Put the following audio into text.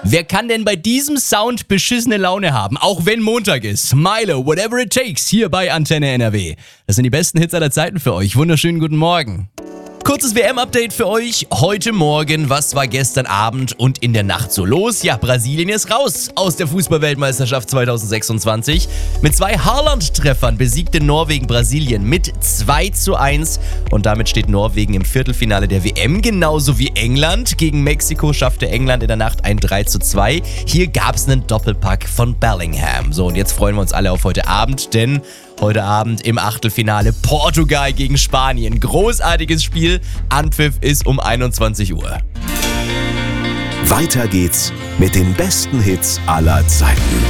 Wer kann denn bei diesem Sound beschissene Laune haben, auch wenn Montag ist? Milo, Whatever It Takes, hier bei Antenne NRW. Das sind die besten Hits aller Zeiten für euch. Wunderschönen guten Morgen. Kurzes WM-Update für euch. Heute Morgen, was war gestern Abend und in der Nacht so los? Ja, Brasilien ist raus aus der Fußball-Weltmeisterschaft 2026. Mit 2 Haaland-Treffern besiegte Norwegen Brasilien mit 2:1. Und damit steht Norwegen im Viertelfinale der WM, genauso wie England. Gegen Mexiko schaffte England in der Nacht ein 3:2. Hier gab es einen Doppelpack von Bellingham. So, und jetzt freuen wir uns alle auf heute Abend, denn heute Abend im Achtelfinale Portugal gegen Spanien. Großartiges Spiel. Anpfiff ist um 21 Uhr. Weiter geht's mit den besten Hits aller Zeiten.